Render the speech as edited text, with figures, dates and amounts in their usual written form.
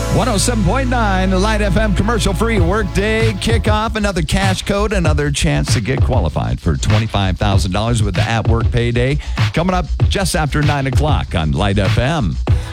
107.9 Light FM commercial-free workday kickoff. Another cash code, another chance to get qualified for $25,000 with the At Work Payday. Coming up just after 9 o'clock on Light FM.